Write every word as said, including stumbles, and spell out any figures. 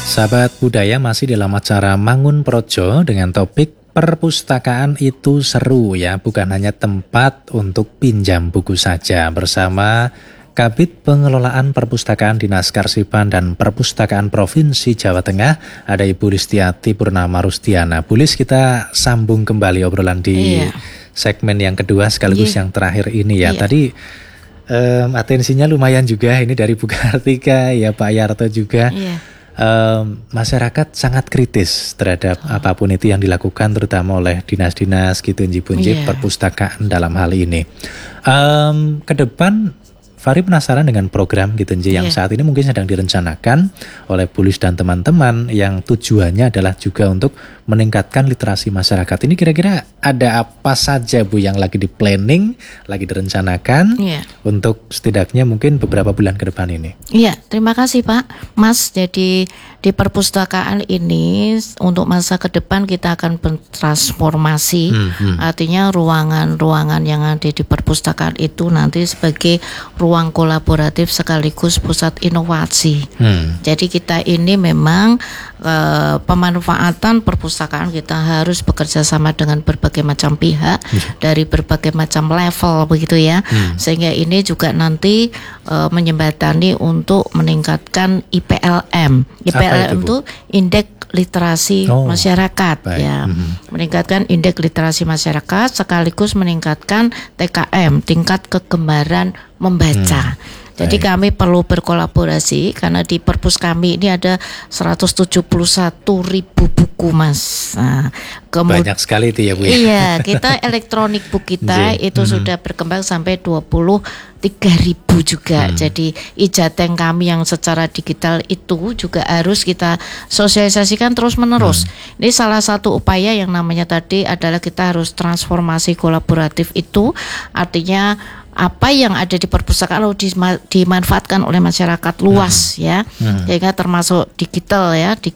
Sahabat budaya, masih dalam acara Mangun Projo dengan topik perpustakaan itu seru ya, bukan hanya tempat untuk pinjam buku saja. Bersama Kabid Pengelolaan Perpustakaan Dinas Karsipan dan Perpustakaan Provinsi Jawa Tengah, ada Ibu Listiati Purnama Rustiana. Bu Lis, kita sambung kembali obrolan di iya. segmen yang kedua sekaligus iya. yang terakhir ini ya. Iya. Tadi um, atensinya lumayan juga ini dari Bu Kartika ya, Pak Yarto juga. Iya. Um, masyarakat sangat kritis terhadap oh. apapun itu yang dilakukan, terutama oleh dinas-dinas gitu, bunjip yeah. perpustakaan dalam hal ini. Um, ke depan, Fahri penasaran dengan program gitu yeah. yang saat ini mungkin sedang direncanakan oleh Bu Lis dan teman-teman, yang tujuannya adalah juga untuk meningkatkan literasi masyarakat. Ini kira-kira ada apa saja Bu yang lagi di planning, lagi direncanakan yeah. untuk setidaknya mungkin beberapa bulan ke depan ini? Iya, yeah, terima kasih Pak Mas. Jadi di perpustakaan ini untuk masa ke depan kita akan bertransformasi. Hmm, hmm. Artinya ruangan-ruangan yang ada di perpustakaan itu nanti sebagai ruang kolaboratif sekaligus pusat inovasi. Hmm. Jadi kita ini memang uh, pemanfaatan perpustakaan kita harus bekerja sama dengan berbagai macam pihak hmm. dari berbagai macam level begitu ya. Hmm. Sehingga ini juga nanti uh, menjembatani untuk meningkatkan I P L M. I P L M itu, itu indeks literasi oh, masyarakat baik. ya. Mm-hmm. Meningkatkan indeks literasi masyarakat sekaligus meningkatkan T K M, tingkat kegemaran membaca. Hmm. Jadi baik. Kami perlu berkolaborasi karena di perpus kami ini ada seratus tujuh puluh satu ribu buku Mas. Nah, kemud- banyak sekali itu ya Bu. Iya, kita elektronik book kita itu mm-hmm. sudah berkembang sampai dua puluh tiga ribu juga. Hmm. Jadi ijateng kami yang secara digital itu juga harus kita sosialisasikan terus menerus. Hmm. Ini salah satu upaya yang namanya tadi adalah kita harus transformasi kolaboratif itu, artinya apa yang ada di perpustakaan lalu dimanfaatkan oleh masyarakat luas hmm. ya, hmm. sehingga termasuk digital ya,